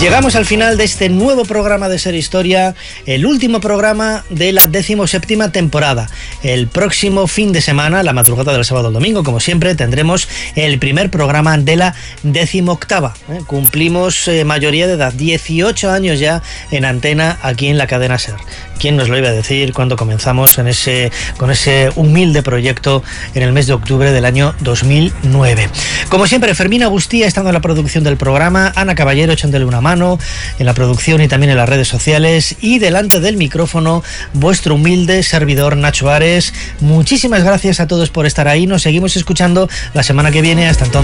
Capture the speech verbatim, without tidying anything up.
Llegamos al final de este nuevo programa de Ser Historia, el último programa de la decimoséptima temporada. El próximo fin de semana, la madrugada del sábado al domingo, como siempre, tendremos el primer programa de la decimoctava. ¿eh? Cumplimos eh, mayoría de edad, dieciocho años ya en antena aquí en la cadena Ser. ¿Quién nos lo iba a decir cuando comenzamos en ese, con ese humilde proyecto en el mes de octubre del año dos mil nueve? Como siempre, Fermín Agustía estando en la producción del programa, Ana Caballero echándole una mano en la producción y también en las redes sociales, y delante del micrófono vuestro humilde servidor Nacho Ares. Muchísimas gracias a todos por estar ahí. Nos seguimos escuchando la semana que viene. Hasta entonces.